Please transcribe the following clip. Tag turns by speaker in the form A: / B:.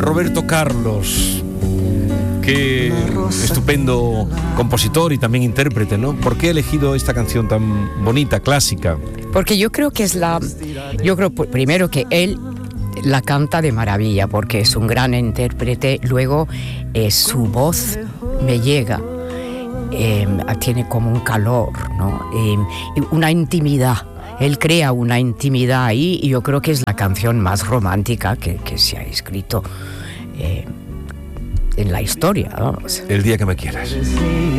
A: Roberto Carlos. Qué estupendo compositor y también intérprete, ¿no? ¿Por qué ha elegido esta canción tan bonita, clásica?
B: Porque yo creo que yo creo primero que él la canta de maravilla, porque es un gran intérprete. Luego su voz me llega, tiene como un calor, ¿no? Y una intimidad. Él crea una intimidad ahí, y yo creo que es la canción más romántica que se ha escrito en la historia, vamos.
A: El día que me quieras.